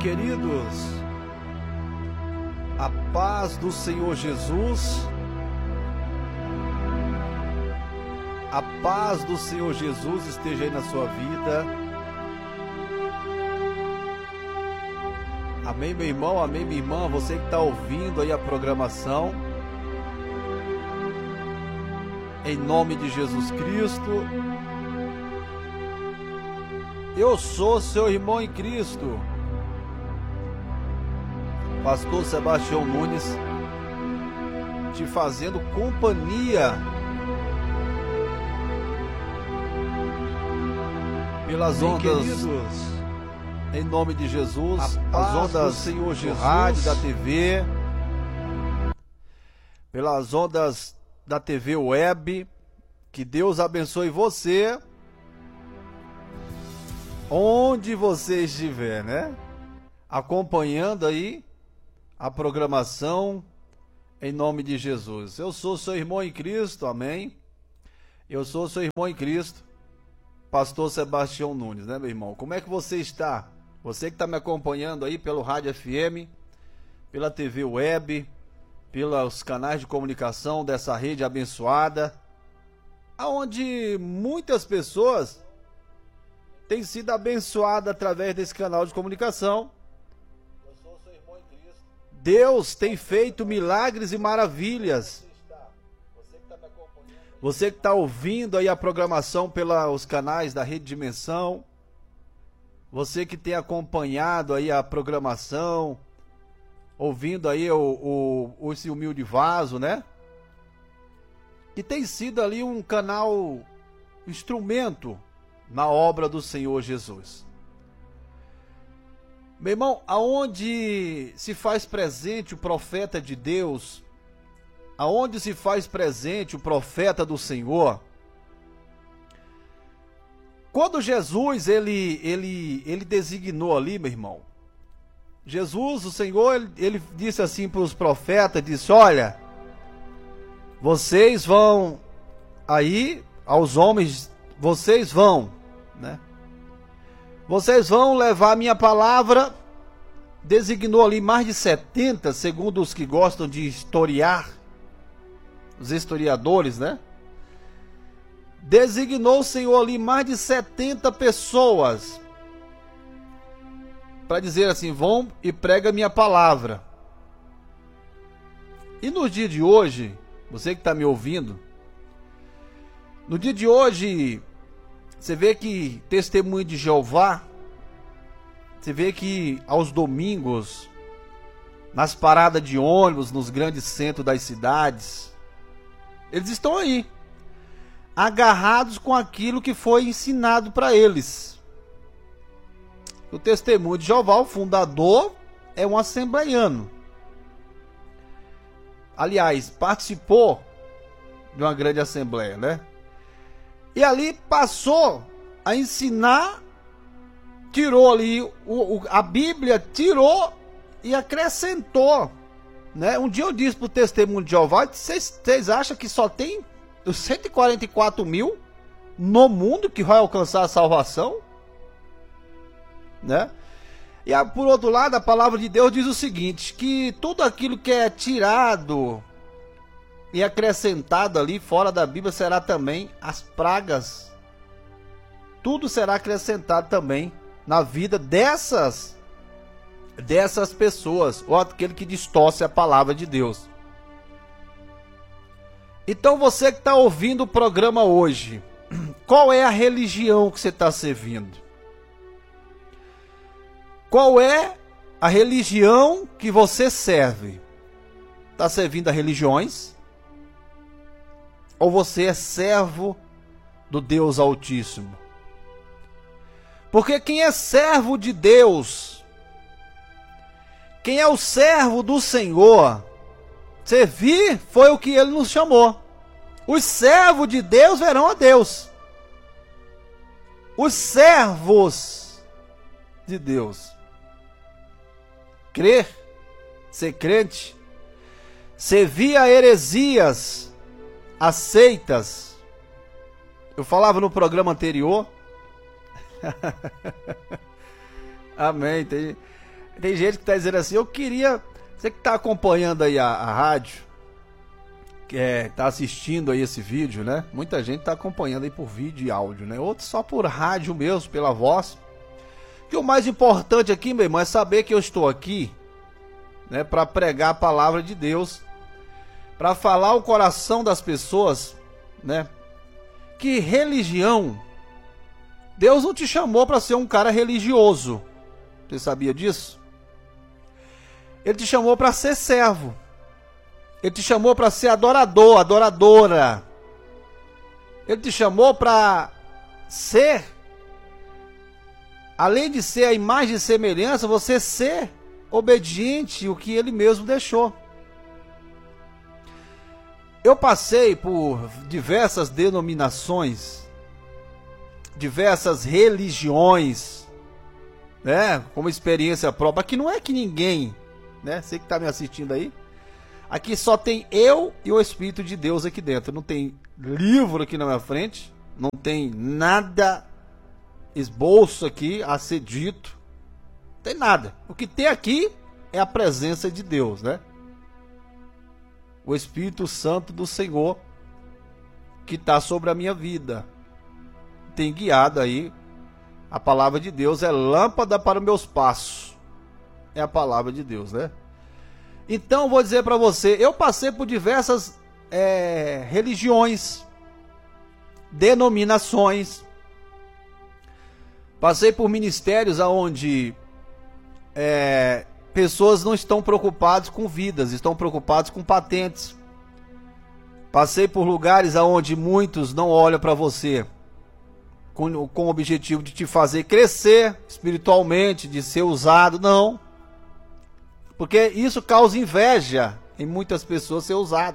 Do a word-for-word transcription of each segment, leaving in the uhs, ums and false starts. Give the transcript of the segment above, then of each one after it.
queridos, a paz do Senhor Jesus, a paz do Senhor Jesus esteja aí na sua vida. Amém, meu irmão, amém, minha irmã, você que está ouvindo aí a programação, em nome de Jesus Cristo. Eu sou seu irmão em Cristo, Pastor Sebastião Nunes, te fazendo companhia pelas ondas, em nome de Jesus, as ondas do Senhor Jesus, do rádio, da T V, pelas ondas da T V Web. Que Deus abençoe você, onde você estiver, né? Acompanhando aí a programação, em nome de Jesus. Eu sou seu irmão em Cristo, amém? Eu sou seu irmão em Cristo, Pastor Sebastião Nunes, né, meu irmão? Como é que você está? Você que está me acompanhando aí pelo Rádio F M, pela T V Web, pelos canais de comunicação dessa rede abençoada, onde muitas pessoas têm sido abençoadas através desse canal de comunicação. Eu sou seu irmão em Cristo. Deus tem feito milagres e maravilhas. Você que está ouvindo aí a programação pelos canais da Rede Dimensão, você que tem acompanhado aí a programação, ouvindo aí o, o, esse humilde vaso, né? Que tem sido ali um canal, instrumento na obra do Senhor Jesus. Meu irmão, aonde se faz presente o profeta de Deus, aonde se faz presente o profeta do Senhor, quando Jesus, ele, ele, ele designou ali, meu irmão, Jesus, o Senhor, ele, ele disse assim para os profetas, disse, olha, vocês vão aí, aos homens, vocês vão, né? Vocês vão levar a minha palavra, designou ali mais de setenta, segundo os que gostam de historiar, os historiadores, né? Designou o Senhor ali mais de setenta pessoas, para dizer assim, vão e prega a minha palavra. E no dia de hoje, você que está me ouvindo, no dia de hoje, você vê que Testemunho de Jeová, você vê que aos domingos, nas paradas de ônibus, nos grandes centros das cidades, eles estão aí, agarrados com aquilo que foi ensinado para eles. O Testemunho de Jeová, o fundador, é um assembleiano. Aliás, participou de uma grande assembleia, né? E ali passou a ensinar, tirou ali, o, o, a Bíblia tirou e acrescentou, né? Um dia eu disse para o Testemunho de Jeová, vocês acham que só tem os cento e quarenta e quatro mil no mundo que vai alcançar a salvação? Né? E por outro lado, a palavra de Deus diz o seguinte, que tudo aquilo que é tirado e acrescentado ali fora da Bíblia será também as pragas. Tudo será acrescentado também na vida dessas dessas pessoas, ou aquele que distorce a palavra de Deus. Então você que está ouvindo o programa hoje, qual é a religião que você está servindo? Qual é a religião que você serve? Está servindo a religiões? Ou você é servo do Deus Altíssimo? Porque quem é servo de Deus, quem é o servo do Senhor, servir foi o que ele nos chamou. Os servos de Deus verão a Deus. Os servos de Deus. Crer, ser crente, servir a heresias, a seitas. Eu falava no programa anterior. Amém. Tem, Tem gente que está dizendo assim, eu queria... Você que está acompanhando aí a, a rádio, que é, tá assistindo aí esse vídeo, né? Muita gente está acompanhando aí por vídeo e áudio, né? Outros só por rádio mesmo, pela voz. Que o mais importante aqui, meu irmão, é saber que eu estou aqui, né, para pregar a palavra de Deus, para falar o coração das pessoas, né? Que religião, Deus não te chamou para ser um cara religioso. Você sabia disso? Ele te chamou para ser servo. Ele te chamou para ser adorador, adoradora. Ele te chamou para ser, além de ser a imagem e semelhança, você ser obediente ao que ele mesmo deixou. Eu passei por diversas denominações, diversas religiões, né, como experiência própria. Aqui não é que ninguém, né, você que está me assistindo aí, aqui só tem eu e o Espírito de Deus aqui dentro. Não tem livro aqui na minha frente, não tem nada esboço aqui a ser dito, não tem nada. O que tem aqui é a presença de Deus, né? O Espírito Santo do Senhor que está sobre a minha vida, tem guiado aí. A palavra de Deus é lâmpada para os meus passos, é a palavra de Deus, né? Então vou dizer para você, eu passei por diversas é, religiões, denominações, passei por ministérios onde é, pessoas não estão preocupadas com vidas, estão preocupadas com patentes. Passei por lugares onde muitos não olham para você com, com o objetivo de te fazer crescer espiritualmente, de ser usado, não. Porque isso causa inveja em muitas pessoas ser usado.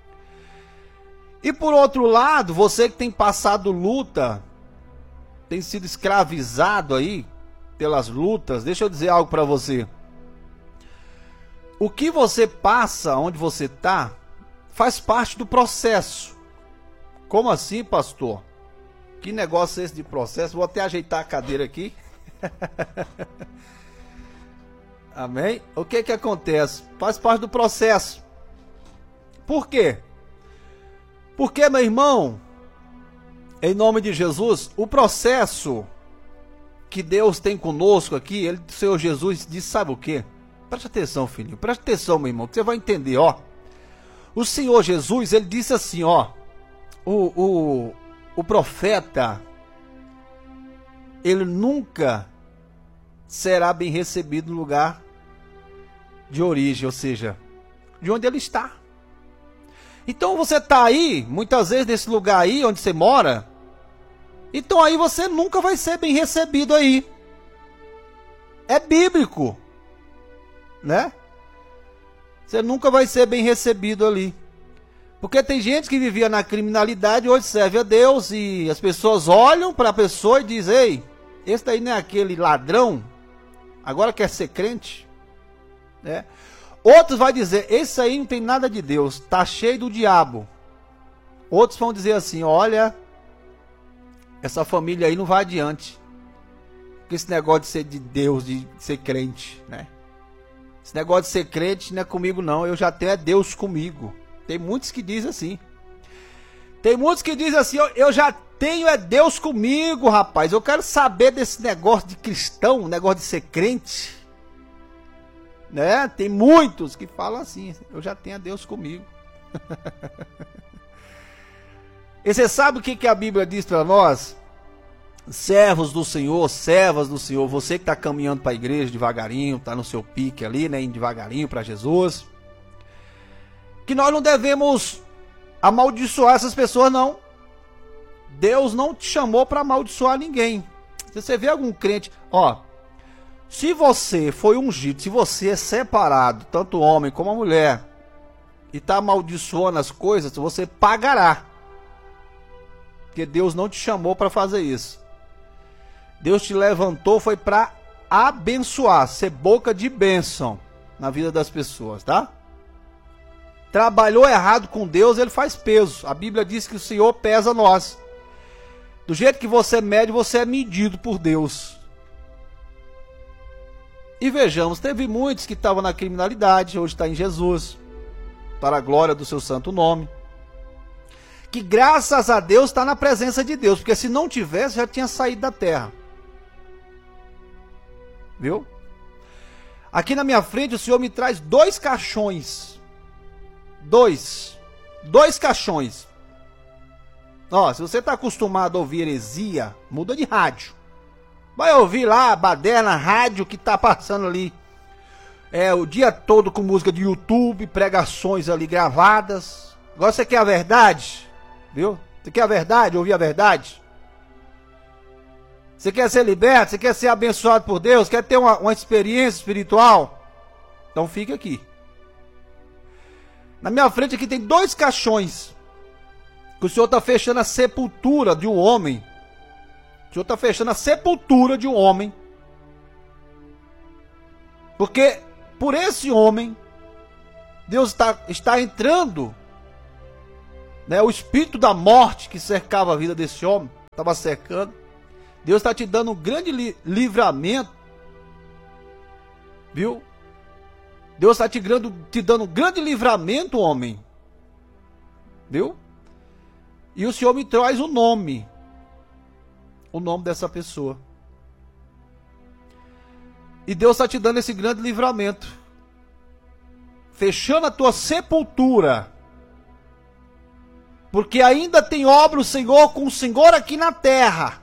E por outro lado, você que tem passado luta, tem sido escravizado aí pelas lutas, deixa eu dizer algo para você. O que você passa, onde você está, faz parte do processo. Como assim, pastor? Que negócio é esse de processo? Vou até ajeitar a cadeira aqui. Amém? O que que acontece? Faz parte do processo. Por quê? Porque, meu irmão, em nome de Jesus, o processo que Deus tem conosco aqui, ele, o Senhor Jesus disse, sabe o quê? Preste atenção, filhinho, preste atenção, meu irmão, que você vai entender, ó. O Senhor Jesus, ele disse assim, ó, o, o, o profeta, ele nunca será bem recebido no lugar de origem, ou seja, de onde ele está. Então você está aí, muitas vezes nesse lugar aí, onde você mora, então aí você nunca vai ser bem recebido aí. É bíblico, né? Você nunca vai ser bem recebido ali. Porque tem gente que vivia na criminalidade, hoje serve a Deus, e as pessoas olham para a pessoa e dizem, ei, esse daí não é aquele ladrão, agora quer ser crente, né? Outros vão dizer, esse aí não tem nada de Deus, está cheio do diabo. Outros vão dizer assim, olha, essa família aí não vai adiante. Porque esse negócio de ser de Deus, de ser crente, né? Esse negócio de ser crente não é comigo não, eu já tenho é Deus comigo. Tem muitos que dizem assim. Tem muitos que dizem assim, eu, eu já tenho é Deus comigo, rapaz. Eu quero saber desse negócio de cristão, negócio de ser crente. Né? Tem muitos que falam assim, eu já tenho a Deus comigo. E você sabe o que, que a Bíblia diz para nós? Servos do Senhor, servas do Senhor, você que está caminhando para a igreja devagarinho, está no seu pique ali, né, indo devagarinho para Jesus, que nós não devemos amaldiçoar essas pessoas, não. Deus não te chamou para amaldiçoar ninguém. Se você vê algum crente, ó, se você foi ungido, se você é separado, tanto o homem como a mulher, e está amaldiçoando as coisas, você pagará. Porque Deus não te chamou para fazer isso. Deus te levantou foi para abençoar, ser boca de bênção na vida das pessoas, tá? Trabalhou errado com Deus, ele faz peso. A Bíblia diz que o Senhor pesa nós. Do jeito que você mede, você é medido por Deus. E vejamos, teve muitos que estavam na criminalidade, hoje está em Jesus, para a glória do seu santo nome. Que graças a Deus está na presença de Deus, porque se não tivesse, já tinha saído da terra. Viu? Aqui na minha frente o Senhor me traz dois caixões. Dois. Dois caixões. Ó, se você está acostumado a ouvir heresia, muda de rádio. Vai ouvir lá a baderna rádio que está passando ali. É, o dia todo com música de YouTube, pregações ali gravadas. Agora você quer a verdade? Viu? Você quer a verdade? Ouvir a verdade? Você quer ser liberto? Você quer ser abençoado por Deus? Quer ter uma, uma experiência espiritual? Então fica aqui. Na minha frente aqui tem dois caixões. Que o Senhor está fechando a sepultura de um homem. O Senhor está fechando a sepultura de um homem. Porque por esse homem, Deus está, está entrando. Né, o espírito da morte que cercava a vida desse homem, estava cercando. Deus está te dando um grande li livramento. Viu? Deus está te, te dando um grande livramento, homem. Viu? E o Senhor me traz o nome. O nome dessa pessoa. E Deus está te dando esse grande livramento. Fechando a tua sepultura. Porque ainda tem obra o Senhor com o Senhor aqui na terra.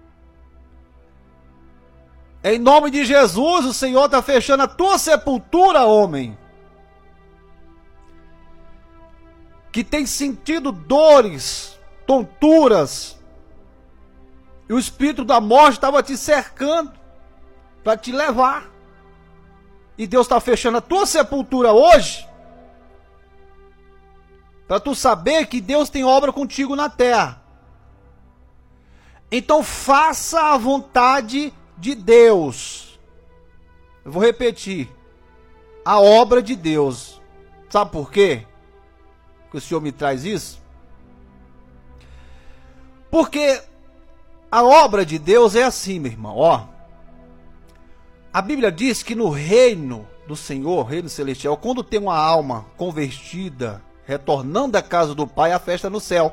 Em nome de Jesus, o Senhor está fechando a tua sepultura, homem. Que tem sentido dores, tonturas. E o espírito da morte estava te cercando para te levar. E Deus está fechando a tua sepultura hoje. Para tu saber que Deus tem obra contigo na terra. Então faça a vontade de Deus. Eu vou repetir. A obra de Deus. Sabe por quê que o Senhor me traz isso? Porque a obra de Deus é assim, meu irmão. Ó, a Bíblia diz que no reino do Senhor, reino celestial, quando tem uma alma convertida, retornando da casa do Pai, a festa no céu.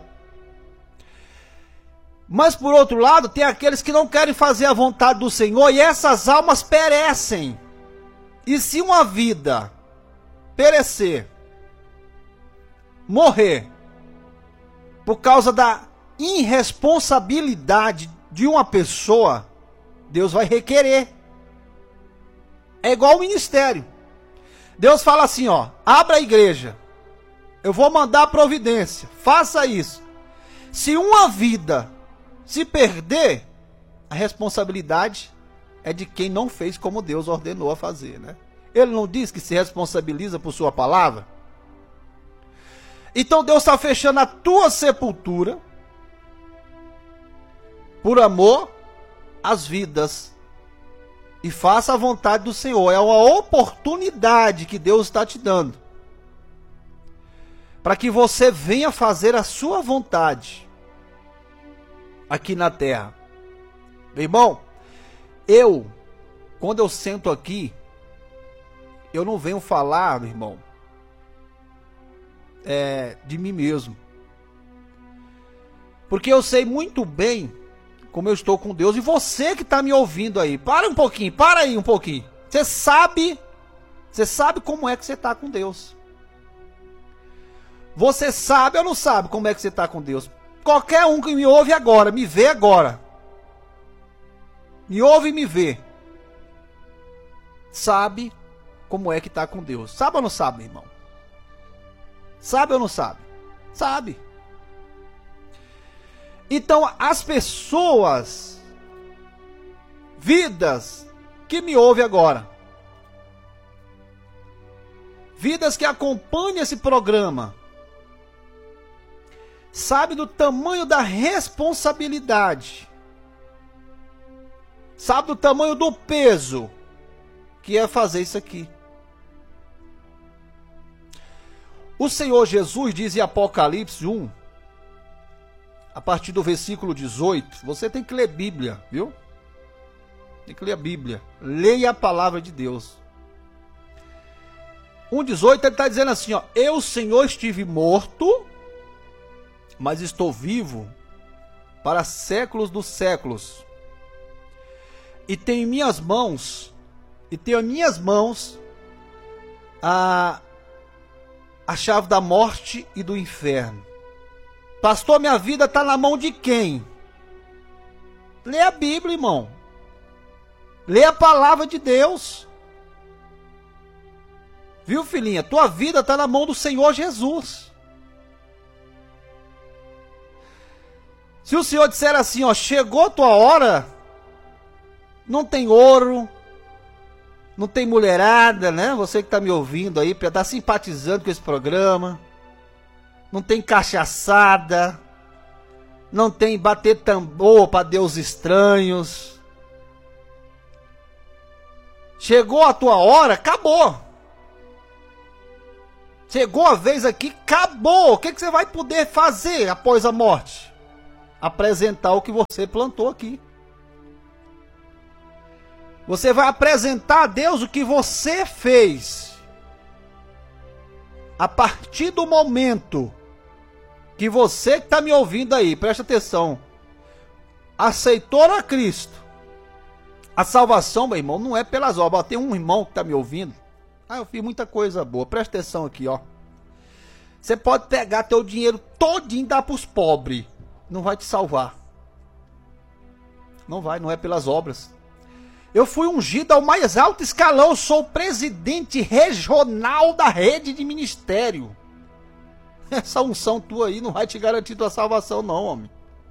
Mas por outro lado, tem aqueles que não querem fazer a vontade do Senhor e essas almas perecem. E se uma vida perecer, morrer, por causa da irresponsabilidade de uma pessoa, Deus vai requerer. É igual o ministério. Deus fala assim, ó, abra a igreja. Eu vou mandar a providência. Faça isso. Se uma vida se perder, a responsabilidade é de quem não fez como Deus ordenou a fazer, né? Ele não diz que se responsabiliza por sua palavra? Então Deus está fechando a tua sepultura por amor às vidas. E faça a vontade do Senhor. É uma oportunidade que Deus está te dando. Para que você venha fazer a sua vontade. Aqui na terra. Meu irmão, eu, quando eu sento aqui, eu não venho falar, meu irmão, é, de mim mesmo. Porque eu sei muito bem como eu estou com Deus. E você que está me ouvindo aí, para um pouquinho, para aí um pouquinho. Você sabe, você sabe como é que você está com Deus. Você sabe ou não sabe como é que você está com Deus? Qualquer um que me ouve agora, me vê agora. Me ouve e me vê. Sabe como é que está com Deus. Sabe ou não sabe, meu irmão? Sabe ou não sabe? Sabe. Então, as pessoas, vidas que me ouvem agora, vidas que acompanham esse programa, sabe do tamanho da responsabilidade, sabe do tamanho do peso que é fazer isso aqui. O Senhor Jesus diz em Apocalipse um, a partir do versículo dezoito, você tem que ler Bíblia, viu? Tem que ler a Bíblia. Leia a palavra de Deus. um dezoito ele está dizendo assim, ó, eu, Senhor, estive morto, mas estou vivo para séculos dos séculos. E tenho em minhas mãos, e tenho em minhas mãos a, a chave da morte e do inferno. Pastor, minha vida está na mão de quem? Lê a Bíblia, irmão. Lê a palavra de Deus. Viu, filhinha? Tua vida está na mão do Senhor Jesus. Se o Senhor disser assim, ó, chegou a tua hora, não tem ouro, não tem mulherada, né? Você que está me ouvindo aí, está simpatizando com esse programa, não tem cachaçada, não tem bater tambor para Deus estranhos. Chegou a tua hora, acabou. Chegou a vez aqui, acabou. O que, que você vai poder fazer após a morte? Apresentar o que você plantou aqui. Você vai apresentar a Deus o que você fez. A partir do momento que você que está me ouvindo aí, presta atenção, aceitou a Cristo, a salvação, meu irmão, não é pelas obras. Tem um irmão que está me ouvindo. Ah, eu fiz muita coisa boa. Presta atenção aqui, ó. Você pode pegar teu dinheiro todinho e dar para os pobres. Não vai te salvar. Não vai, não é pelas obras. Eu fui ungido ao mais alto escalão. Eu sou o presidente regional da rede de ministério. Essa unção tua aí não vai te garantir tua salvação, não, homem.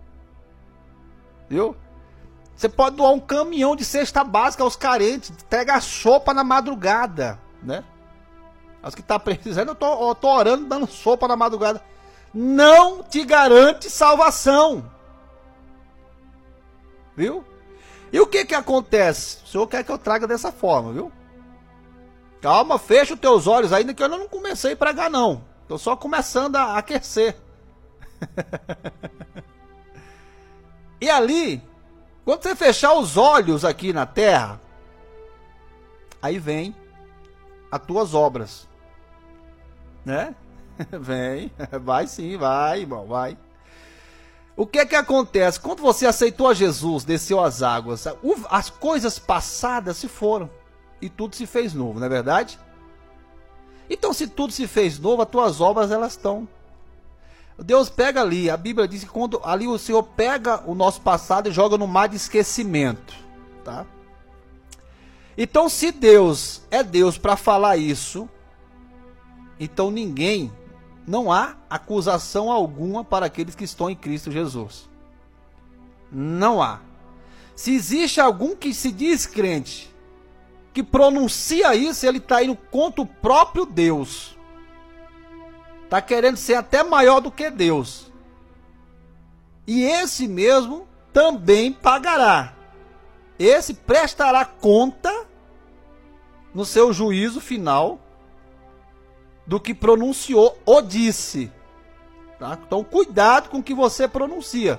Viu? Você pode doar um caminhão de cesta básica aos carentes. Entrega sopa na madrugada, né? As que tá precisando, eu tô, eu tô orando, dando sopa na madrugada. Não te garante salvação. Viu? E o que que acontece? O Senhor quer que eu traga dessa forma, viu? Calma, fecha os teus olhos ainda que eu não comecei a pregar, não. Tô só começando a aquecer. E ali, quando você fechar os olhos aqui na terra, aí vem as tuas obras, né? Vem, vai sim, vai, irmão, vai. O que que acontece? Quando você aceitou a Jesus, desceu as águas, as coisas passadas se foram e tudo se fez novo, não é verdade? Então, se tudo se fez novo, as tuas obras elas estão. Deus pega ali, a Bíblia diz que quando ali o Senhor pega o nosso passado e joga no mar de esquecimento, tá? Então, se Deus é Deus para falar isso, então ninguém, não há acusação alguma para aqueles que estão em Cristo Jesus. Não há. Se existe algum que se diz crente, que pronuncia isso, ele está indo contra o próprio Deus. Está querendo ser até maior do que Deus. E esse mesmo também pagará. Esse prestará conta no seu juízo final do que pronunciou ou disse. Tá? Então cuidado com o que você pronuncia.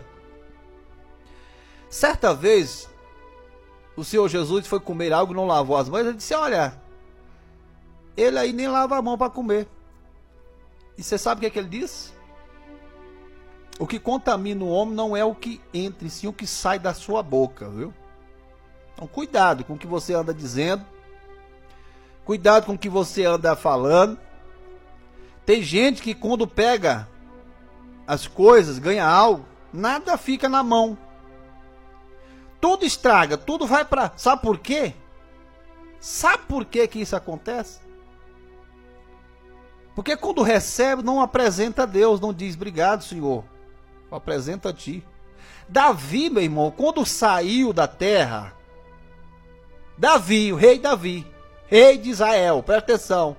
Certa vez, o Senhor Jesus foi comer algo e não lavou as mãos. Ele disse, olha, ele aí nem lava a mão para comer. E você sabe o que é que ele disse? O que contamina o homem não é o que entra, sim o que sai da sua boca, viu? Então cuidado com o que você anda dizendo. Cuidado com o que você anda falando. Tem gente que quando pega as coisas, ganha algo, nada fica na mão. Tudo estraga, tudo vai para... Sabe por quê? Sabe por quê que isso acontece? Porque quando recebe, não apresenta a Deus, não diz, obrigado, Senhor. Apresenta a ti. Davi, meu irmão, quando saiu da terra, Davi, o rei Davi, rei de Israel, presta atenção,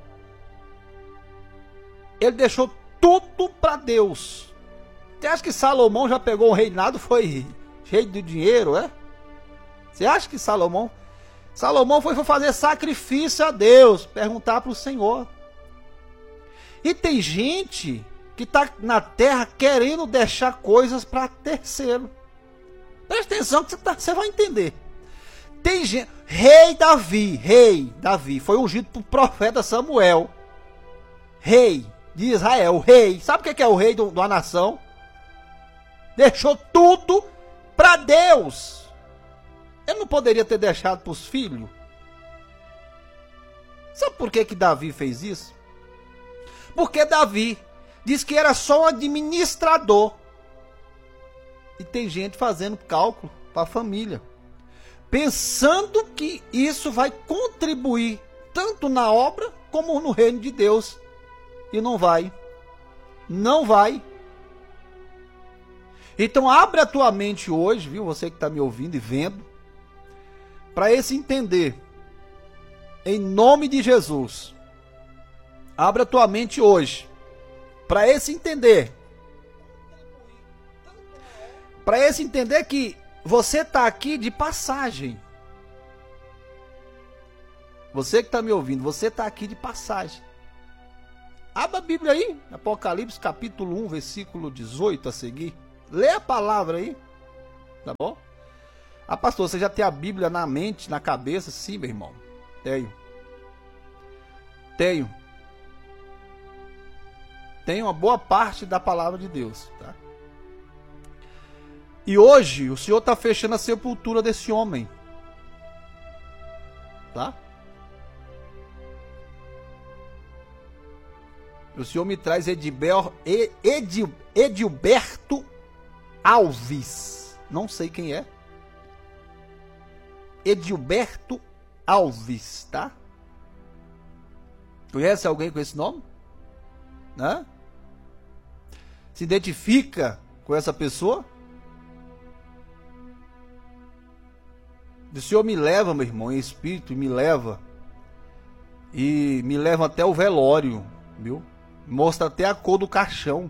ele deixou tudo para Deus. Você acha que Salomão já pegou o reinado, foi cheio de dinheiro, é? Você acha que Salomão... Salomão foi fazer sacrifício a Deus, perguntar para o Senhor. E tem gente que está na terra querendo deixar coisas para terceiro. Presta atenção que você, tá, você vai entender. Tem gente, rei Davi, rei Davi, foi ungido por profeta Samuel, rei de Israel, rei. Sabe o que é o rei de uma nação? Deixou tudo para Deus. Ele não poderia ter deixado para os filhos? Sabe por que que Davi fez isso? Porque Davi diz que era só um administrador. E tem gente fazendo cálculo para a família, pensando que isso vai contribuir tanto na obra como no reino de Deus. E não vai. Não vai. Então abre a tua mente hoje, viu? Você que está me ouvindo e vendo, para esse entender. Em nome de Jesus. Abre a tua mente hoje, para esse entender. Para esse entender que você está aqui de passagem. Você que está me ouvindo, você está aqui de passagem. Abra a Bíblia aí, Apocalipse capítulo um, versículo dezoito a seguir. Lê a palavra aí, tá bom? Ah, pastor, você já tem a Bíblia na mente, na cabeça? Sim, meu irmão. Tenho. Tenho. Tenho uma boa parte da palavra de Deus, tá? E hoje o Senhor está fechando a sepultura desse homem, tá? O Senhor me traz Edibel, Edil, Edilberto Alves. Não sei quem é. Edilberto Alves, tá? Conhece alguém com esse nome? Né? Se identifica com essa pessoa? O Senhor me leva, meu irmão, em espírito, me leva. E me leva até o velório, viu? Mostra até a cor do caixão.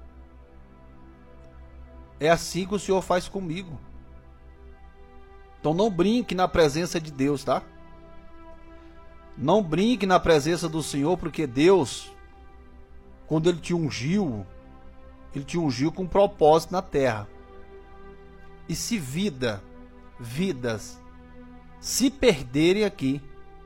É assim que o Senhor faz comigo. Então não brinque na presença de Deus, tá? Não brinque na presença do Senhor, porque Deus, quando Ele te ungiu, Ele te ungiu com um propósito na terra. E se vida, vidas, se perderem aqui,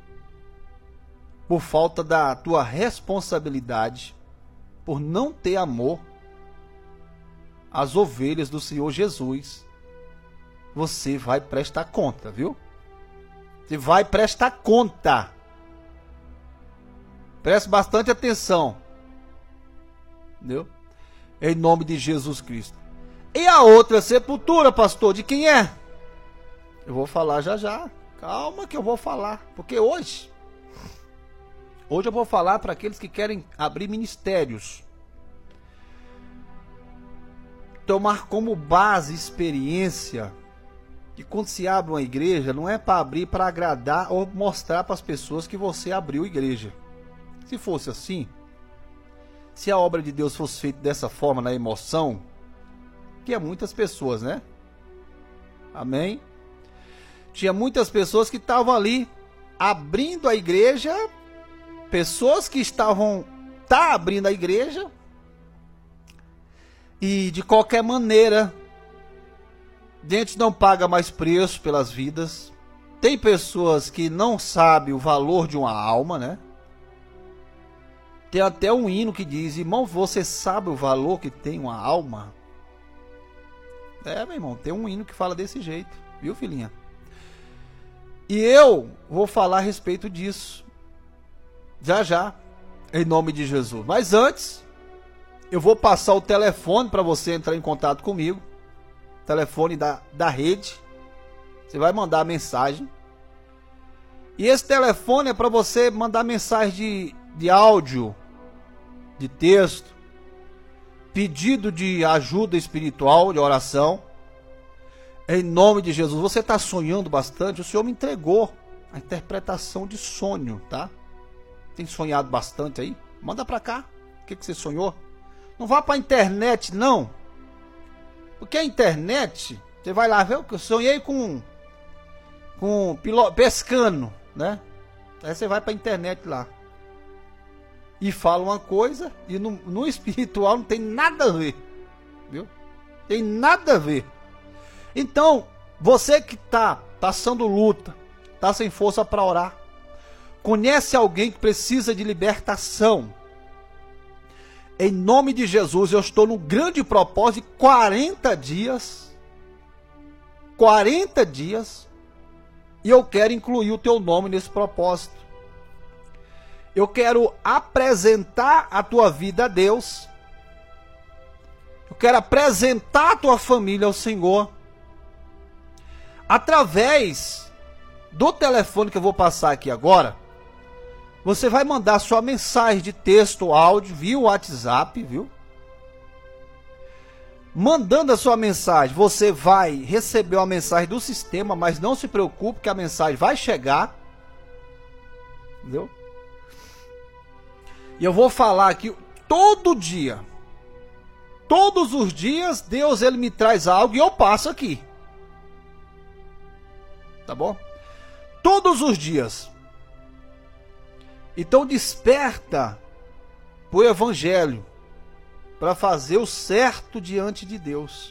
por falta da tua responsabilidade, por não ter amor às ovelhas do Senhor Jesus, você vai prestar conta, viu? Você vai prestar conta. Preste bastante atenção. Entendeu? Em nome de Jesus Cristo. E a outra sepultura, pastor, de quem é? Eu vou falar já já. Calma que eu vou falar. Porque hoje, hoje eu vou falar para aqueles que querem abrir ministérios. Tomar como base experiência. Que quando se abre uma igreja, não é para abrir para agradar ou mostrar para as pessoas que você abriu igreja. Se fosse assim, se a obra de Deus fosse feita dessa forma, na emoção, que é muitas pessoas, né? Amém? Tinha muitas pessoas que estavam ali abrindo a igreja, pessoas que estavam tá abrindo a igreja e de qualquer maneira, a gente não paga mais preço pelas vidas. Tem pessoas que não sabem o valor de uma alma, né? Tem até um hino que diz: irmão, você sabe o valor que tem uma alma? É, meu irmão, tem um hino que fala desse jeito, viu, filhinha? E eu vou falar a respeito disso já já, em nome de Jesus. Mas antes, eu vou passar o telefone para você entrar em contato comigo. Telefone da, da rede. Você vai mandar mensagem. E esse telefone é para você mandar mensagem de, de áudio, de texto, pedido de ajuda espiritual, de oração. Em nome de Jesus. Você está sonhando bastante? O Senhor me entregou a interpretação de sonho, tá? Tem sonhado bastante aí? Manda para cá. O que, que você sonhou? Não vá para a internet, não. Porque a internet, você vai lá ver o que eu sonhei com, com piloto, pescando, né? Aí você vai para a internet lá e fala uma coisa e no, no espiritual não tem nada a ver, viu? Tem nada a ver. Então, você que está passando luta, está sem força para orar, conhece alguém que precisa de libertação, em nome de Jesus, eu estou num grande propósito de quarenta dias, quarenta dias, e eu quero incluir o teu nome nesse propósito. Eu quero apresentar a tua vida a Deus, eu quero apresentar a tua família ao Senhor, através do telefone que eu vou passar aqui agora. Você vai mandar sua mensagem de texto ou áudio via WhatsApp, viu? Mandando a sua mensagem, você vai receber uma mensagem do sistema, mas não se preocupe que a mensagem vai chegar. Entendeu? E eu vou falar aqui todo dia. Todos os dias, Deus ele me traz algo e eu passo aqui. Tá bom? Todos os dias. Então desperta para o Evangelho, para fazer o certo diante de Deus.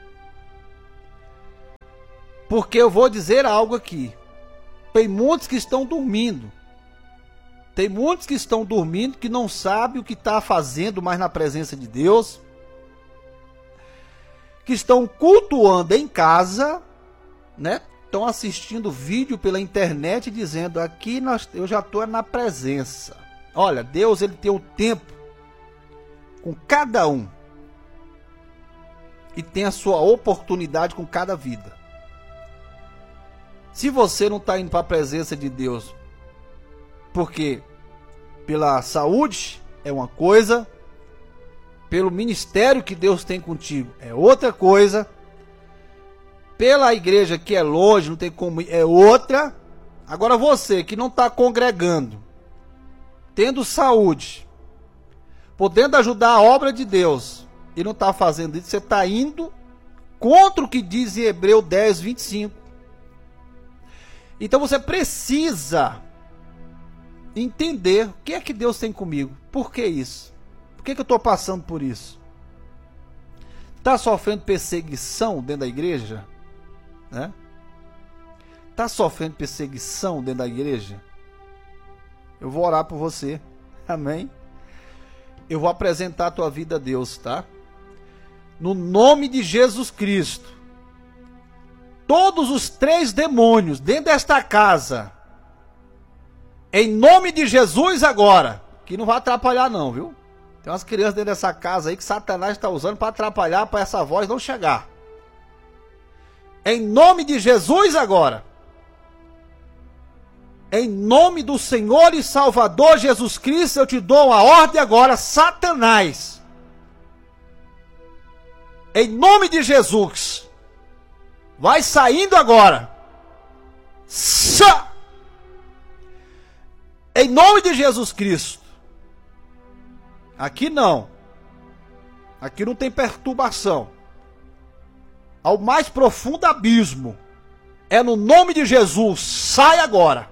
Porque eu vou dizer algo aqui. Tem muitos que estão dormindo. Tem muitos que estão dormindo que não sabem o que está fazendo mais na presença de Deus. Que estão cultuando em casa, né? Estão assistindo vídeo pela internet dizendo, aqui nós, eu já estou na presença. Olha, Deus ele tem o tempo com cada um. E tem a sua oportunidade com cada vida. Se você não está indo para a presença de Deus, porque pela saúde é uma coisa, pelo ministério que Deus tem contigo é outra coisa, pela igreja que é longe, não tem como ir, é outra. Agora você que não está congregando, tendo saúde, podendo ajudar a obra de Deus, e não está fazendo isso, você está indo contra o que diz em Hebreus dez, vinte e cinco. Então você precisa entender o que é que Deus tem comigo. Por que isso? Por que, que eu estou passando por isso? Está sofrendo perseguição dentro da igreja? Né? Está sofrendo perseguição dentro da igreja? Eu vou orar por você. Amém? Eu vou apresentar a tua vida a Deus, tá? No nome de Jesus Cristo. Todos os três demônios dentro desta casa, em nome de Jesus agora, que não vai atrapalhar não, viu? Tem umas crianças dentro dessa casa aí que Satanás está usando para atrapalhar, para essa voz não chegar. Em nome de Jesus agora, em nome do Senhor e Salvador Jesus Cristo, eu te dou uma ordem agora, Satanás. Em nome de Jesus, vai saindo agora. Sa! Em nome de Jesus Cristo. Aqui não. Aqui não tem perturbação. Ao mais profundo abismo. É no nome de Jesus. Sai agora.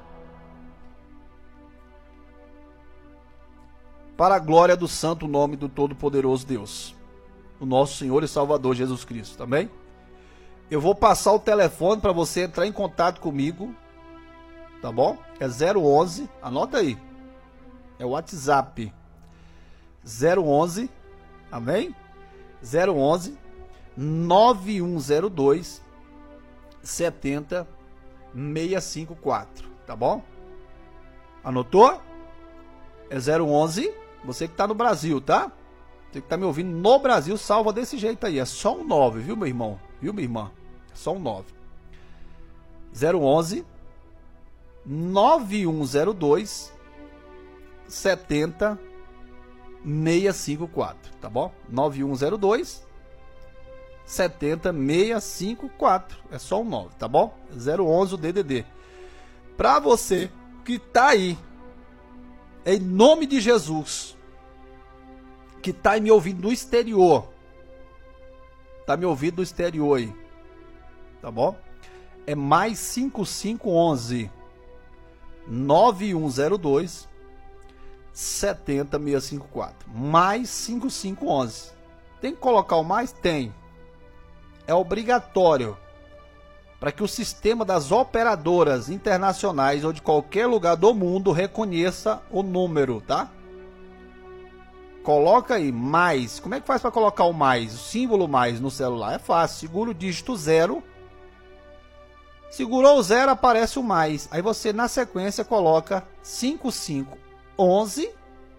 Para a glória do santo nome do Todo-Poderoso Deus. O nosso Senhor e Salvador Jesus Cristo. Também. Eu vou passar o telefone para você entrar em contato comigo. Tá bom? É zero onze. Anota aí. É o WhatsApp. zero onze. Amém? zero onze. nove um zero dois sete zero seis cinco quatro, tá bom? Anotou? É zero onze, você que tá no Brasil, tá? Você que tá me ouvindo no Brasil, salva desse jeito aí, é só um nove, viu meu irmão? Viu minha irmã? É só um nove. zero onze nove um zero dois sete zero seis cinco quatro, tá bom? nove um zero dois sete zero seis cinco quatro. É só um nove, tá bom? zero onze o D D D. Pra você que tá aí, em nome de Jesus, que tá me ouvindo do exterior, tá me ouvindo do exterior aí, tá bom? É mais cinco cinco onze nove um zero dois sete zero seis cinco quatro. Mais cinco cinco onze. Tem que colocar o mais? Tem. É obrigatório. para que o sistema das operadoras internacionais ou de qualquer lugar do mundo reconheça o número, tá? Coloca aí, mais. Como é que faz para colocar o mais? O símbolo mais no celular? É fácil. Segura o dígito zero. Segurou o zero, aparece o mais. Aí você, na sequência, coloca cinco cinco um um,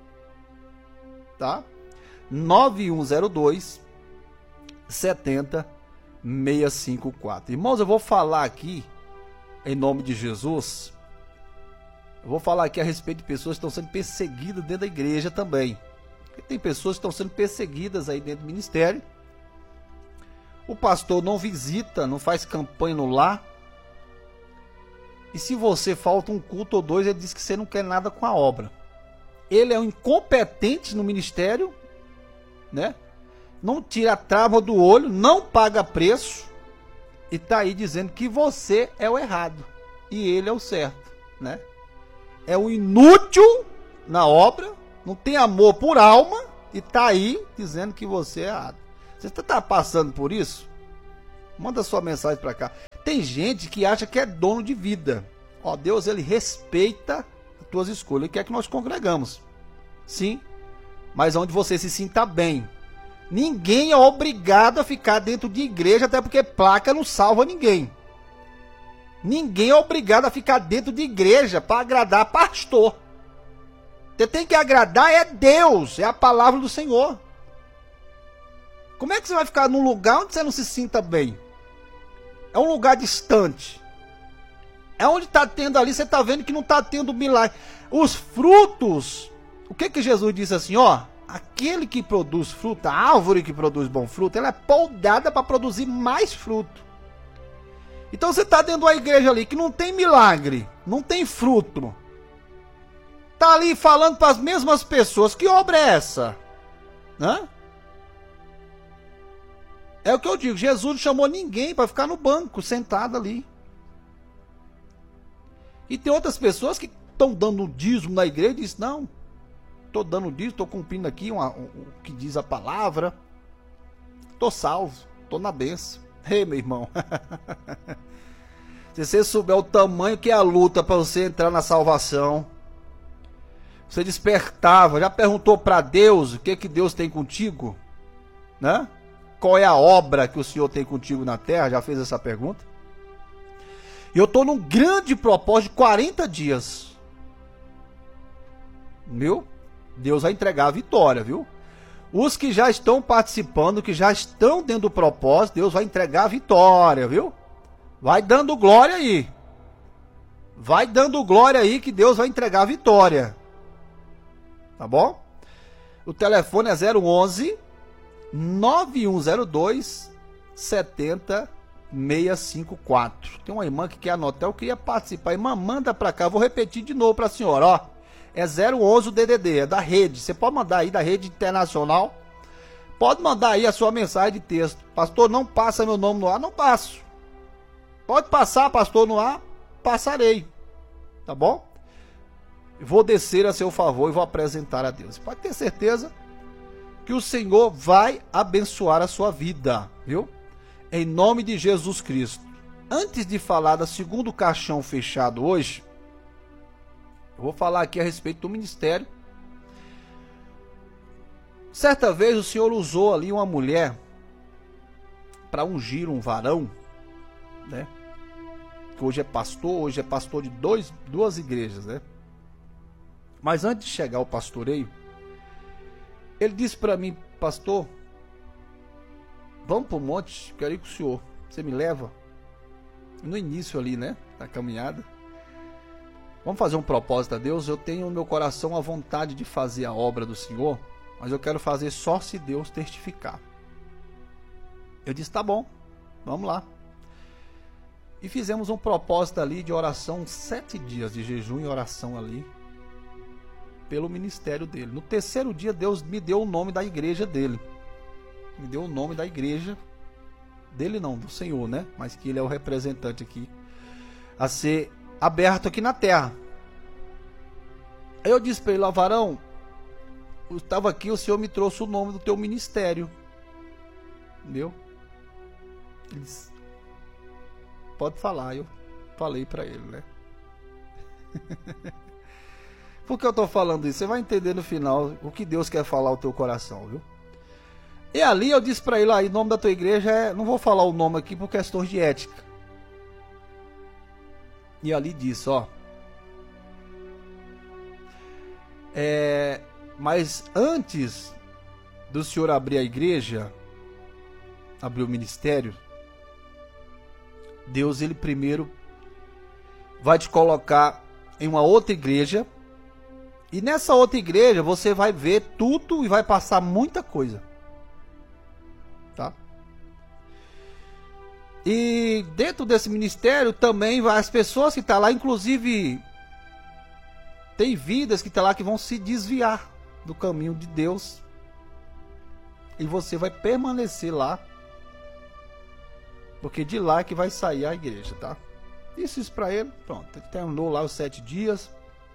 tá? nove um zero dois sete zero seis cinco quatro. Irmãos, eu vou falar aqui, em nome de Jesus, eu vou falar aqui a respeito de pessoas que estão sendo perseguidas dentro da igreja também. Tem pessoas que estão sendo perseguidas aí dentro do ministério. O pastor não visita, não faz campanha no lar. E se você falta um culto ou dois, ele diz que você não quer nada com a obra. Ele é um incompetente no ministério, né? Não tira a trava do olho, não paga preço. E está aí dizendo que você é o errado e ele é o certo, né? É o inútil na obra, não tem amor por alma e está aí dizendo que você é errado. Você está passando por isso? Manda sua mensagem para cá. Tem gente que acha que é dono de vida. Ó, Deus, ele respeita as tuas escolhas. Ele quer que nós congregamos. Sim, mas onde você se sinta bem. Ninguém é obrigado a ficar dentro de igreja, até porque placa não salva ninguém. Ninguém é obrigado a ficar dentro de igreja para agradar pastor. Você tem que agradar é Deus, é a palavra do Senhor. Como é que você vai ficar num lugar onde você não se sinta bem? É um lugar distante. É onde está tendo ali, você está vendo que não está tendo milagre. Os frutos, o que que Jesus disse assim, ó? Aquele que produz fruto, a árvore que produz bom fruto, ela é podada para produzir mais fruto. Então você está dentro de uma igreja ali que não tem milagre, não tem fruto. Está ali falando para as mesmas pessoas, que obra é essa? Hã? É o que eu digo, Jesus não chamou ninguém para ficar no banco, sentado ali. E tem outras pessoas que estão dando dízimo na igreja e dizem, não, estou dando dízimo, estou cumprindo aqui uma, um, o que diz a palavra. Estou salvo, estou na bênção. Ei, meu irmão. Se você souber o tamanho que é a luta para você entrar na salvação, você despertava, já perguntou para Deus o que, que Deus tem contigo? Né? Qual é a obra que o Senhor tem contigo na terra? Já fez essa pergunta? E eu estou num grande propósito de quarenta dias. Viu? Deus vai entregar a vitória, viu? Os que já estão participando, que já estão dentro do propósito, Deus vai entregar a vitória, viu? Vai dando glória aí. Vai dando glória aí que Deus vai entregar a vitória. Tá bom? O telefone é zero onze, nove um zero dois, sete zero seis cinco quatro. Tem uma irmã que quer anotar, eu queria participar. Irmã, manda pra cá, eu vou repetir de novo pra senhora, ó. É zero onze o D D D, é da rede. Você pode mandar aí da rede internacional. Pode mandar aí a sua mensagem de texto. Pastor, não passa meu nome no ar? Não passo. Pode passar, pastor, no ar? Passarei. Tá bom? Vou descer a seu favor e vou apresentar a Deus. Pode ter certeza que o Senhor vai abençoar a sua vida, viu? Em nome de Jesus Cristo. Antes de falar do segundo caixão fechado hoje, eu vou falar aqui a respeito do ministério. Certa vez o Senhor usou ali uma mulher para ungir um varão, né? Que hoje é pastor, hoje é pastor de dois, duas igrejas, né? Mas antes de chegar ao pastoreio, ele disse para mim, pastor, vamos para o monte, quero ir com o senhor, você me leva? No início ali, né, da caminhada, vamos fazer um propósito a Deus. Eu tenho no meu coração a vontade de fazer a obra do Senhor, mas eu quero fazer só se Deus testificar. Eu disse, tá bom, vamos lá. E fizemos um propósito ali de oração, sete dias de jejum e oração ali, pelo ministério dele. No terceiro dia, Deus me deu o nome da igreja dele. Me deu o nome da igreja dele, não, do Senhor, né? Mas que ele é o representante aqui, a ser aberto aqui na terra. Aí eu disse para ele, ó, varão, eu estava aqui, o Senhor me trouxe o nome do teu ministério. Entendeu? Ele disse, pode falar. Eu falei para ele, né? Por que eu tô falando isso? Você vai entender no final o que Deus quer falar ao teu coração, viu? E ali eu disse para ele, ah, em nome da tua igreja, é... não vou falar o nome aqui por questões de ética. E ali disse, ó, é, mas antes do senhor abrir a igreja, abrir o ministério, Deus, ele primeiro vai te colocar em uma outra igreja, e nessa outra igreja você vai ver tudo e vai passar muita coisa, tá? E dentro desse ministério também vai as pessoas que estão lá, inclusive tem vidas que estão lá que vão se desviar do caminho de Deus, e você vai permanecer lá, porque de lá é que vai sair a igreja, tá? Disse isso pra ele, pronto, ele terminou lá os sete dias.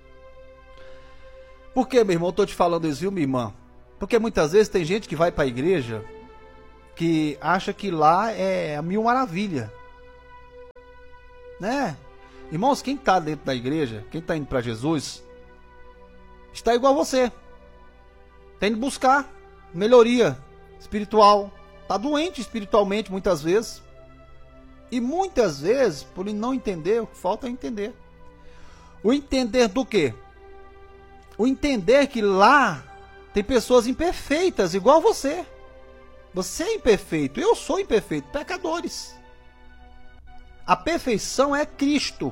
Por que, meu irmão, eu tô te falando isso, viu, minha irmã? Porque muitas vezes tem gente que vai pra igreja que acha que lá é a mil maravilha, né? Irmãos, quem tá dentro da igreja, quem tá indo pra Jesus, está igual a você, tem que buscar melhoria espiritual, tá doente espiritualmente muitas vezes, e muitas vezes, por não entender, o que falta é entender. O entender do quê? O entender que lá tem pessoas imperfeitas, igual você. Você é imperfeito, eu sou imperfeito, pecadores. A perfeição é Cristo.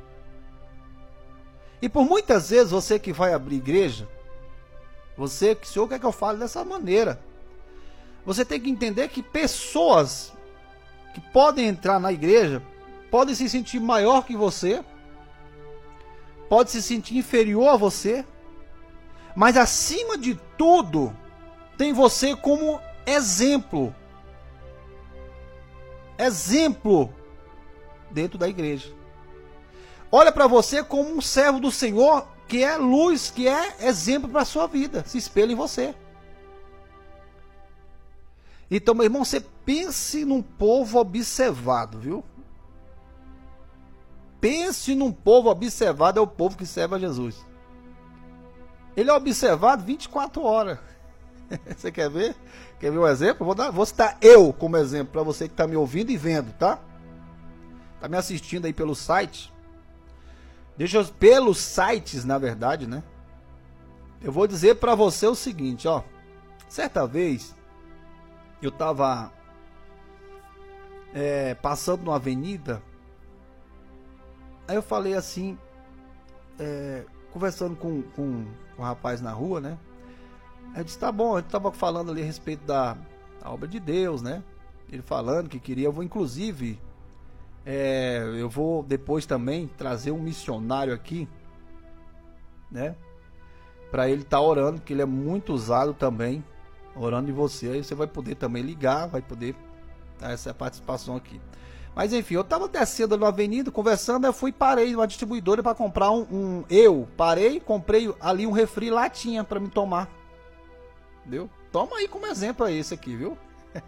E por muitas vezes você que vai abrir igreja, você que o senhor quer que eu fale dessa maneira, você tem que entender que pessoas que podem entrar na igreja podem se sentir maior que você, pode se sentir inferior a você, mas acima de tudo tem você como exemplo, exemplo dentro da igreja. Olha para você como um servo do Senhor, que é luz, que é exemplo para a sua vida, se espelha em você. Então, meu irmão, você pense num povo observado, viu? Pense num povo observado, é o povo que serve a Jesus. Ele é observado vinte e quatro horas. Você quer ver? Quer ver um exemplo? Vou, dar, vou citar eu como exemplo para você que está me ouvindo e vendo, tá? Está me assistindo aí pelo site. Deixa eu, pelos sites, na verdade, né? Eu vou dizer para você o seguinte, ó. Certa vez, eu estava é, passando numa avenida. Aí eu falei assim, é, conversando com, com, com um rapaz na rua, né? Aí eu disse, tá bom, eu estava falando ali a respeito da, da obra de Deus, né? Ele falando que queria, eu vou inclusive, é, eu vou depois também trazer um missionário aqui, né? Para ele estar tá orando, que ele é muito usado também, orando em você. Aí você vai poder também ligar, vai poder dar essa participação aqui. Mas enfim, eu estava descendo na avenida, conversando, eu fui, parei numa distribuidora para comprar um, um... Eu parei, comprei ali um refri latinha para me tomar. Entendeu? Toma aí como exemplo aí esse aqui, viu?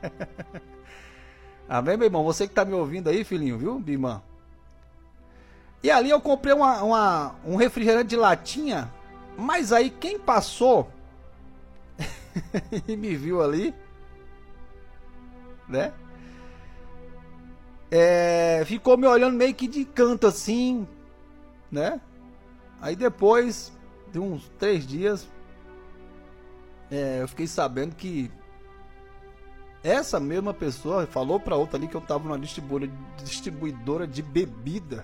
Amém, meu irmão? Você que tá me ouvindo aí, filhinho, viu, minha irmã? E ali eu comprei uma, uma, um refrigerante de latinha, mas aí quem passou e me viu ali, né? É, ficou me olhando meio que de canto assim, né? Aí depois de uns três dias, é, eu fiquei sabendo que essa mesma pessoa falou para outra ali que eu tava numa distribuidora, distribuidora de bebida.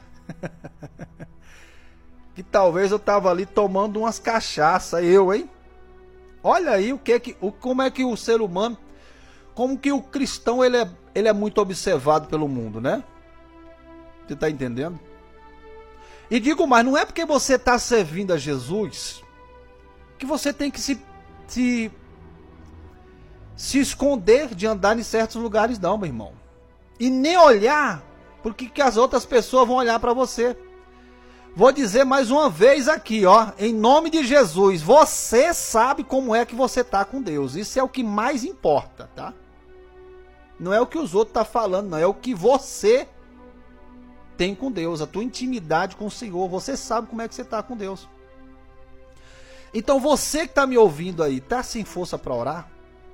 Que talvez eu tava ali tomando umas cachaças, eu, hein? Olha aí o que é que, o, como é que o ser humano, como que o cristão ele é, ele é muito observado pelo mundo, né? Você tá entendendo? E digo mais, não é porque você tá servindo a Jesus que você tem que se se, se esconder de andar em certos lugares, não, meu irmão. E nem olhar porque que as outras pessoas vão olhar para você. Vou dizer mais uma vez aqui, ó, em nome de Jesus, você sabe como é que você tá com Deus. Isso é o que mais importa, tá? Não é o que os outros tá falando, não, é o que você tem com Deus, a tua intimidade com o Senhor. Você sabe como é que você está com Deus. Então você que está me ouvindo aí, está sem força para orar?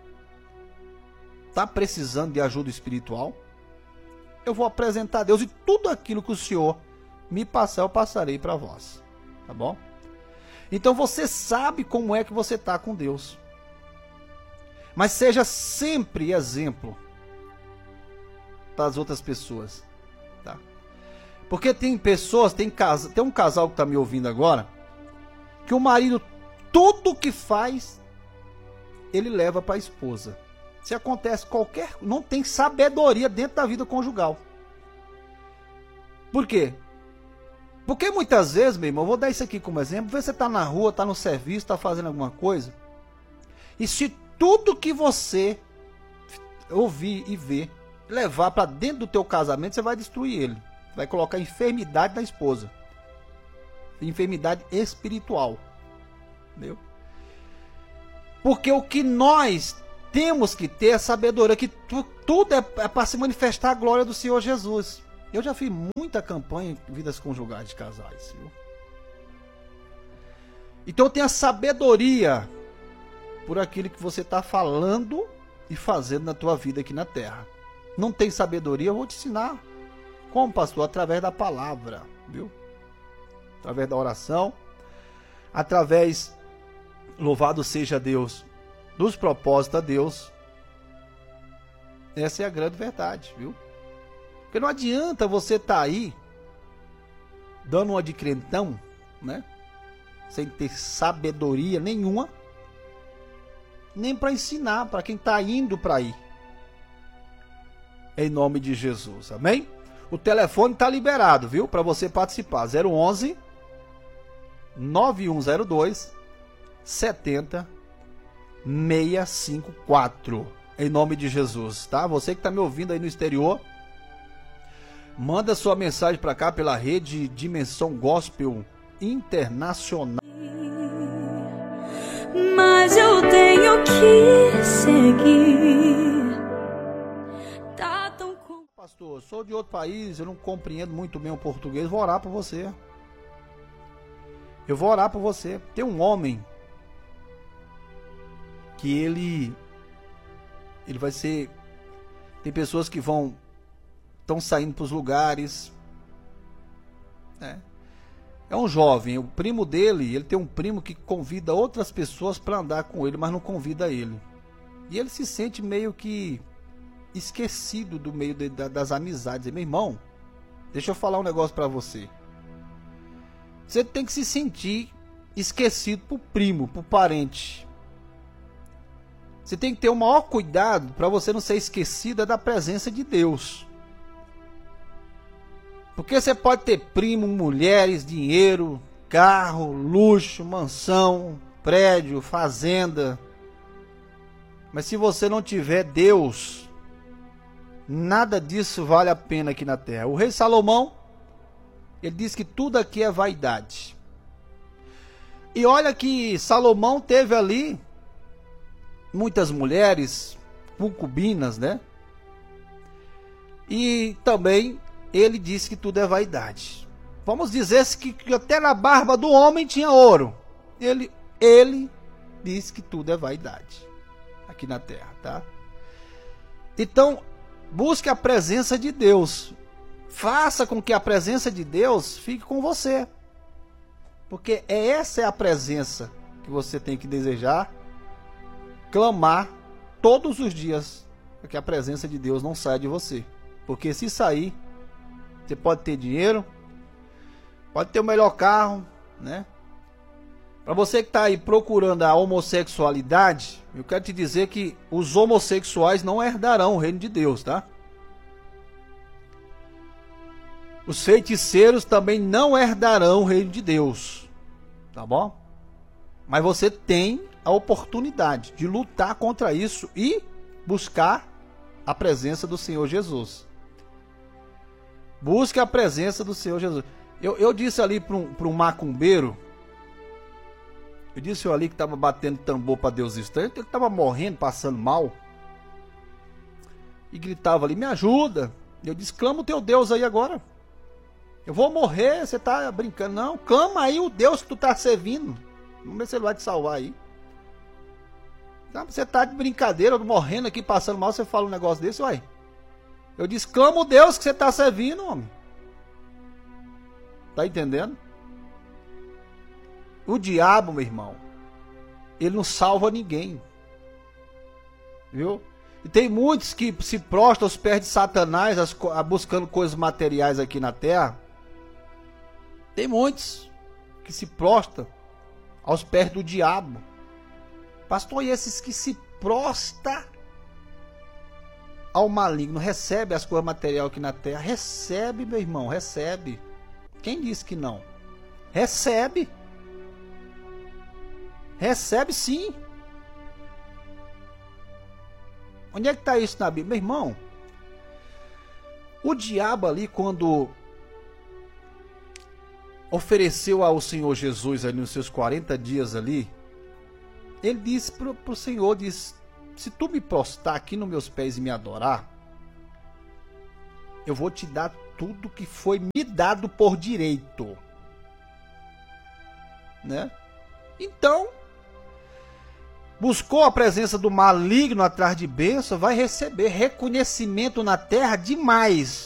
Está precisando de ajuda espiritual? Eu vou apresentar a Deus e tudo aquilo que o Senhor me passar, eu passarei para vós. Tá bom? Então você sabe como é que você está com Deus. Mas seja sempre exemplo para as outras pessoas. Tá? Porque tem pessoas, tem, casa, tem um casal que está me ouvindo agora, que o marido, tudo que faz, ele leva para a esposa. Se acontece qualquer... Não tem sabedoria dentro da vida conjugal. Por quê? Porque muitas vezes, meu irmão, eu vou dar isso aqui como exemplo. Vê, você está na rua, está no serviço, está fazendo alguma coisa. E se tudo que você ouvir e ver levar para dentro do teu casamento, você vai destruir ele. Vai colocar enfermidade na esposa. Enfermidade espiritual. Entendeu? Porque o que nós temos que ter é sabedoria, que tu, tudo é, é para se manifestar a glória do Senhor Jesus. Eu já fiz muita campanha em vidas conjugais de casais. Viu? Então tenha sabedoria por aquilo que você está falando e fazendo na tua vida aqui na terra. Não tem sabedoria, eu vou te ensinar. Como, pastor? Através da palavra, viu? Através da oração, através, louvado seja Deus, dos propósitos a Deus. Essa é a grande verdade, viu? Porque não adianta você estar tá aí dando uma de crentão, né? Sem ter sabedoria nenhuma, nem para ensinar para quem está indo para aí. Em nome de Jesus, amém? O telefone está liberado, viu? Para você participar. zero onze, nove um zero dois, sete zero seis cinco quatro. Em nome de Jesus, tá? Você que está me ouvindo aí no exterior, manda sua mensagem para cá pela rede Dimensão Gospel Internacional. Mas eu tenho que seguir. Tá tão com... Pastor, eu sou de outro país, eu não compreendo muito bem o português. Vou orar por você. Eu vou orar por você. Tem um homem que ele ele vai ser, tem pessoas que vão estão saindo para os lugares, né? É um jovem, o primo dele, ele tem um primo que convida outras pessoas para andar com ele, mas não convida ele. E ele se sente meio que esquecido do meio de, da, das amizades. Meu irmão, deixa eu falar um negócio para você. Você tem que se sentir esquecido pro primo, pro parente. Você tem que ter o maior cuidado para você não ser esquecida da presença de Deus. Porque você pode ter primo, mulheres, dinheiro, carro, luxo, mansão, prédio, fazenda. Mas se você não tiver Deus, nada disso vale a pena aqui na terra. O rei Salomão, ele diz que tudo aqui é vaidade. E olha que Salomão teve ali muitas mulheres, concubinas, né? E também ele disse que tudo é vaidade. Vamos dizer que, que até na barba do homem tinha ouro. Ele, ele disse que tudo é vaidade aqui na terra, tá? Então, busque a presença de Deus. Faça com que a presença de Deus fique com você. Porque essa é a presença que você tem que desejar, clamar todos os dias, para que a presença de Deus não saia de você. Porque se sair, você pode ter dinheiro, pode ter o melhor carro, né? Para você que está aí procurando a homossexualidade, eu quero te dizer que os homossexuais não herdarão o reino de Deus, tá? Os feiticeiros também não herdarão o reino de Deus, tá bom? Mas você tem a oportunidade de lutar contra isso e buscar a presença do Senhor Jesus. Busque a presença do Senhor Jesus. Eu, eu disse ali para um, para um macumbeiro, eu disse ali que estava batendo tambor para Deus estranho, ele estava morrendo, passando mal, e gritava ali, me ajuda. Eu disse, clama o teu Deus aí agora. Eu vou morrer, você tá brincando. Não, clama aí o Deus que tu tá servindo. Vamos ver se ele vai te salvar aí. Você tá de brincadeira, morrendo aqui, passando mal, você fala um negócio desse, uai. Eu disse, clama o Deus que você tá servindo, homem. Tá entendendo? O diabo, meu irmão, ele não salva ninguém. Viu? E tem muitos que se prostram aos pés de Satanás, as, buscando coisas materiais aqui na terra. Tem muitos que se prostram aos pés do diabo. Pastor, e esses que se prostram ao maligno, recebe as coisas materiais aqui na terra? Recebe, meu irmão, recebe. Quem disse que não? Recebe. Recebe sim. Onde é que está isso na Bíblia? Meu irmão, o diabo ali, quando ofereceu ao Senhor Jesus ali nos seus quarenta dias ali, ele disse para o Senhor, disse, se tu me prostrar aqui nos meus pés e me adorar, eu vou te dar tudo que foi me dado por direito. Né? Então, buscou a presença do maligno atrás de bênção, vai receber reconhecimento na terra demais.